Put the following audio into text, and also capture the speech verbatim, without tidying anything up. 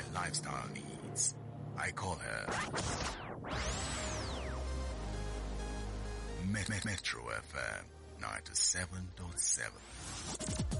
my lifestyle needs. I call her Met- Met- Metro F M ninety-seven point seven.